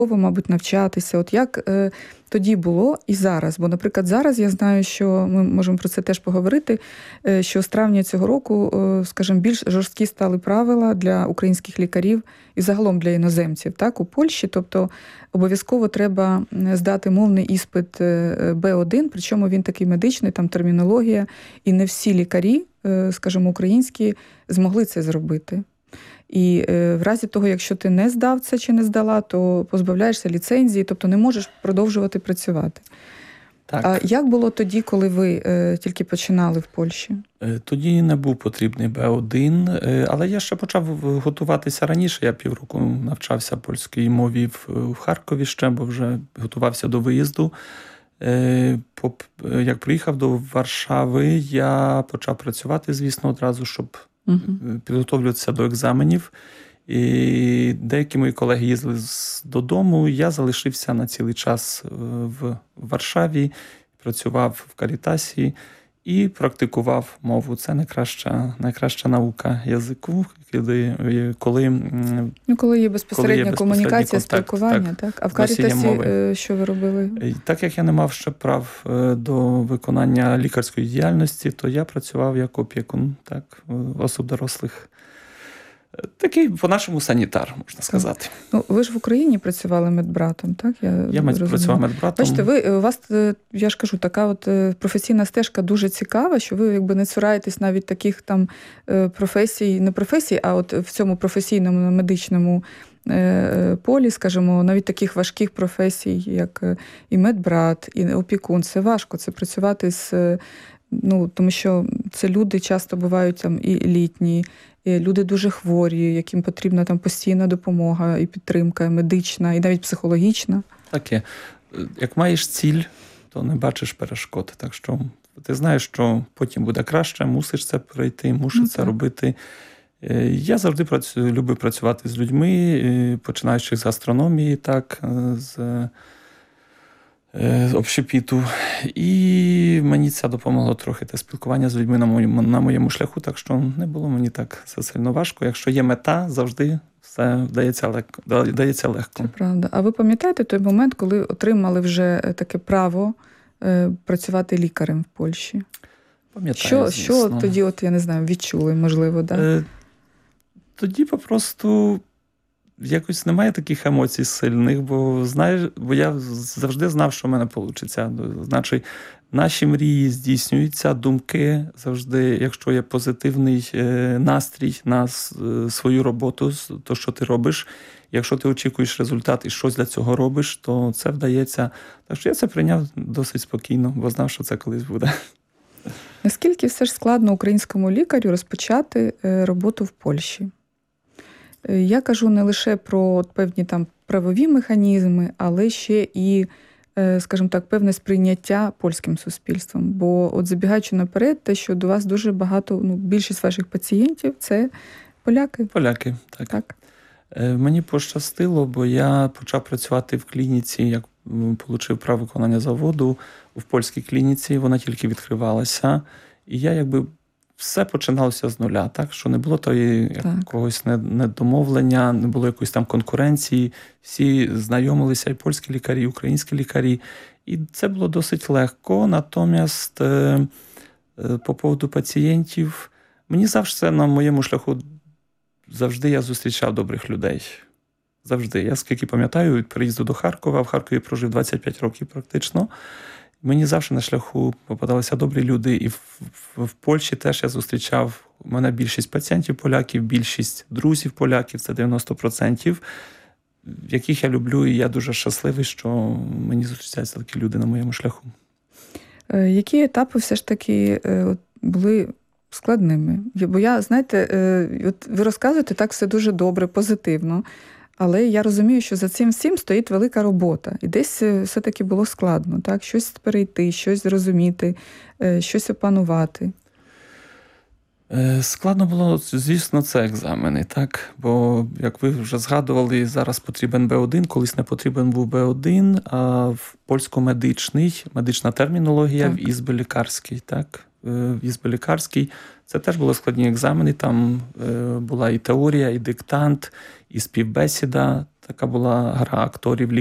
мабуть, навчатися. От як тоді було і зараз? Бо, наприклад, зараз я знаю, що ми можемо про це теж поговорити, що з травня цього року, скажімо, більш жорсткі стали правила для українських лікарів і загалом для іноземців, так, у Польщі. Тобто обов'язково треба здати мовний іспит Б1, причому він такий медичний, там термінологія, і не всі лікарі, скажімо, українські, змогли це зробити. І в разі того, якщо ти не здав це чи не здала, то позбавляєшся ліцензії, тобто не можеш продовжувати працювати. Так. А як було тоді, коли ви тільки починали в Польщі? Тоді не був потрібний Б1, але я ще почав готуватися раніше. Я півроку навчався польській мові в Харкові ще, бо вже готувався до виїзду. Як приїхав до Варшави, я почав працювати, звісно, одразу, щоб підготовлюватися до екзаменів. І деякі мої колеги їздили додому, я залишився на цілий час в Варшаві, працював в Карітасі і практикував мову. Це найкраща наука язику, коли є безпосередня комунікація, спілкування. Так? А в Карітасі що ви робили? Так як я не мав ще прав до виконання лікарської діяльності, то я працював як опікун, так, осіб дорослих. Такий, по-нашому, санітар, можна сказати. Ну, ви ж в Україні працювали медбратом, так? Я працював медбратом. Бачите, у вас, я ж кажу, така от професійна стежка дуже цікава, що ви якби не цураєтесь навіть таких там професій, не професій, а от в цьому професійному медичному полі, скажімо, навіть таких важких професій, як і медбрат, і опікун. Це важко, це працювати з... тому що це люди часто бувають там і літні, і люди дуже хворі, яким потрібна там постійна допомога і підтримка, і медична, і навіть психологічна. Таке. Як маєш ціль, то не бачиш перешкод. Так що ти знаєш, що потім буде краще, мусиш це пройти, мусиш це робити. Я завжди любив працювати з людьми, починаючи з астрономії, так, з общепіту. І мені це допомогло трохи те спілкування з людьми на моєму шляху, так що не було мені так сильно важко. Якщо є мета, завжди все вдається легко. Це правда. А ви пам'ятаєте той момент, коли отримали вже таке право працювати лікарем в Польщі? Пам'ятаю, що тоді, от, я не знаю, відчули, можливо, так? Тоді попросту якось немає таких емоцій сильних, бо я завжди знав, що в мене вийде. Значить, наші мрії здійснюються, думки завжди, якщо є позитивний настрій на свою роботу, то, що ти робиш, якщо ти очікуєш результат і щось для цього робиш, то це вдається. Так що я це прийняв досить спокійно, бо знав, що це колись буде. Наскільки все ж складно українському лікарю розпочати роботу в Польщі? Я кажу не лише про певні там правові механізми, але ще і, скажімо так, певне сприйняття польським суспільством. Бо от забігаючи наперед, те, що до вас дуже багато, більшість ваших пацієнтів – це поляки. Поляки, так. Мені пощастило, бо я почав працювати в клініці, як отримав право виконання заводу в польській клініці, вона тільки відкривалася. І я все починалося з нуля, так? Що не було якогось недомовлення, не було якоїсь там конкуренції. Всі знайомилися, і польські лікарі, і українські лікарі. І це було досить легко. Натомість, по поводу пацієнтів, мені завжди на моєму шляху завжди я зустрічав добрих людей. Завжди. Я скільки пам'ятаю, від приїзду до Харкова, в Харкові прожив 25 років практично. Мені завжди на шляху попадалися добрі люди. І в Польщі теж я зустрічав, у мене більшість пацієнтів поляків, більшість друзів поляків, це 90%, яких я люблю, і я дуже щасливий, що мені зустрічаються такі люди на моєму шляху. Які етапи все ж таки були складними? Бо я, знаєте, от ви розказуєте так все дуже добре, позитивно. Але я розумію, що за цим всім стоїть велика робота. І десь все-таки було складно, так? Щось перейти, щось зрозуміти, щось опанувати. Складно було, звісно, це екзамени, так? Бо, як ви вже згадували, зараз потрібен Б1, колись не потрібен був Б1, а в польсько-медичний, медична термінологія, так. В ізбелікарський, так? В ізбелікарський. Це теж були складні екзамени, там була і теорія, і диктант, і співбесіда. така була гра акторів,